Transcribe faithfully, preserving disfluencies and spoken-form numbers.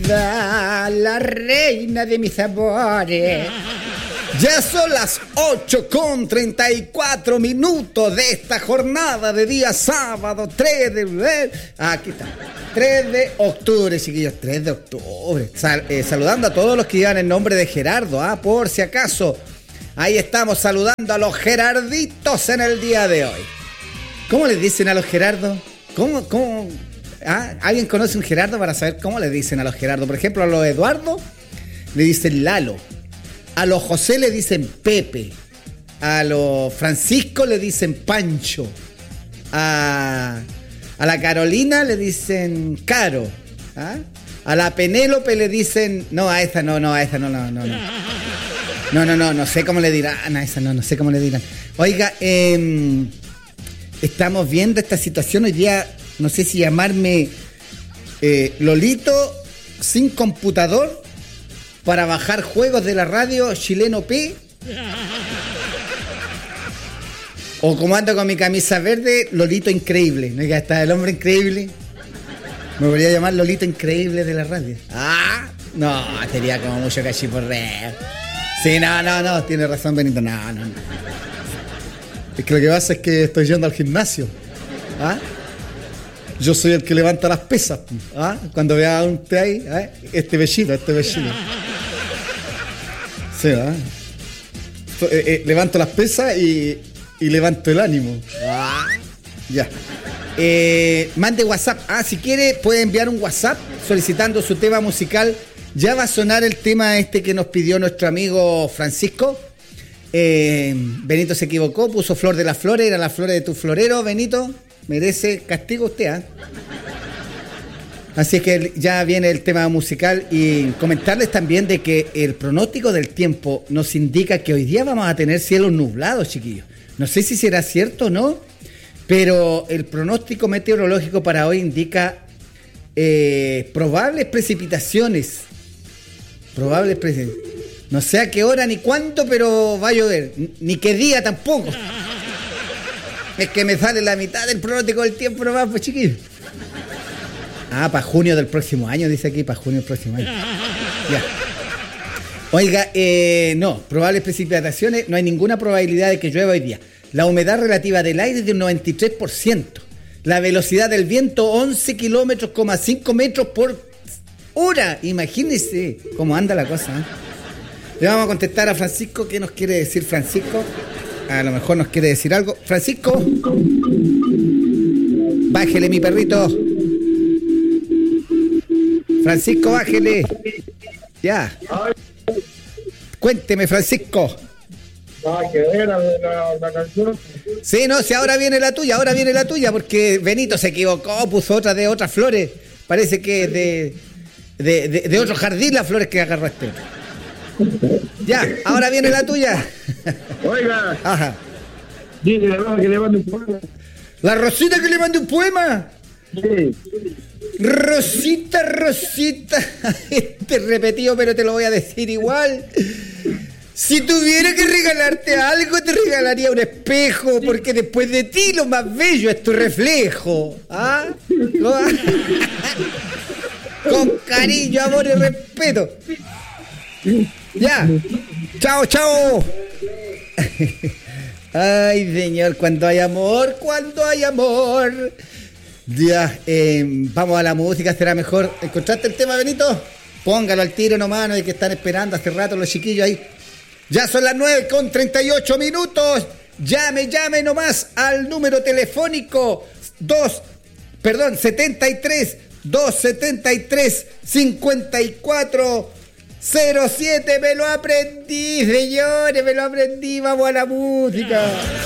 querida, la reina de mis amores. Ya son las ocho con treinta y cuatro minutos de esta jornada de día sábado tres de... Aquí está. tres de octubre, chiquillos. tres de octubre. Sal, eh, saludando a todos los que llevan el nombre de Gerardo, ah, por si acaso. Ahí estamos saludando a los Gerarditos en el día de hoy. ¿Cómo les dicen a los Gerardos? ¿Cómo, cómo? ¿Ah? ¿Alguien conoce un Gerardo para saber cómo le dicen a los Gerardos? Por ejemplo, a los Eduardo le dicen Lalo. A los José le dicen Pepe. A los Francisco le dicen Pancho. A, a la Carolina le dicen Caro. ¿Ah? A la Penélope le dicen... No, a esa no, no, a esa no, no, no. No, no, no, no, no sé cómo le dirán. A esa no, no sé cómo le dirán. Oiga, eh, estamos viendo esta situación hoy día. No sé si llamarme eh, Lolito sin computador para bajar juegos de la radio Chileno P. O como ando con mi camisa verde, Lolito Increíble. ¿No? Ya está el hombre increíble. Me podría llamar Lolito Increíble de la radio. Ah, no, sería como mucho cachiporreo. Sí, no, no, no, tiene razón Benito. No, no, no. Es que lo que pasa es que estoy yendo al gimnasio. ¿Ah? Yo soy el que levanta las pesas. ¿Ah? Cuando vea a un té ahí, ¿eh? este vecino, este vecino. Sí, ¿verdad? Eh, eh, levanto las pesas y, y levanto el ánimo. Ah, ya. Eh, mande WhatsApp. Ah, si quiere puede enviar un WhatsApp solicitando su tema musical. Ya va a sonar el tema este que nos pidió nuestro amigo Francisco. Eh, Benito se equivocó, puso Flor de las Flores, era la flor de tu florero, Benito. Merece castigo usted, ¿ah? ¿eh? Así es que ya viene el tema musical y comentarles también de que el pronóstico del tiempo nos indica que hoy día vamos a tener cielos nublados, chiquillos. No sé si será cierto o no, pero el pronóstico meteorológico para hoy indica eh, probables precipitaciones. Probables precipitaciones. No sé a qué hora ni cuándo, pero va a llover. Ni qué día tampoco. Es que me sale la mitad del pronóstico del tiempo nomás, pues chiquillos. Ah, para junio del próximo año, dice aquí, para junio del próximo año. Ya. Oiga, eh, no, probables precipitaciones, no hay ninguna probabilidad de que llueva hoy día. La humedad relativa del aire es de un noventa y tres por ciento. La velocidad del viento, once kilómetros, cinco metros por hora. Imagínense cómo anda la cosa, ¿eh? Le vamos a contestar a Francisco. ¿Qué nos quiere decir Francisco? A lo mejor nos quiere decir algo. Francisco, bájele, mi perrito. Francisco, bájele. Ya. Cuénteme, Francisco. Ah, que era la, la canción. Sí, no, si ahora viene la tuya, ahora viene la tuya, porque Benito se equivocó, puso otra de otras flores. Parece que de, de, de, de otro jardín las flores que agarraste. Ya, ahora viene la tuya. Oiga. Ajá. Dile a la que le mande un poema. ¿La Rosita que le mande un poema? Sí. Rosita, Rosita. Este repetido, pero te lo voy a decir igual. Si tuviera que regalarte algo, te regalaría un espejo, porque después de ti lo más bello es tu reflejo. ¿Ah? Con cariño, amor y respeto. Ya. Chao, chao. Ay, señor, cuando hay amor, cuando hay amor. Ya, eh, vamos a la música, será mejor. ¿Encontraste el tema, Benito? Póngalo al tiro nomás, no hay que estar esperando hace rato los chiquillos ahí. Ya son las nueve con treinta y ocho minutos. Llame, llame nomás al número telefónico dos, perdón, setenta y tres, doscientos setenta y tres, cincuenta y cuatro cero siete. Me lo aprendí, señores, me lo aprendí. Vamos a la música.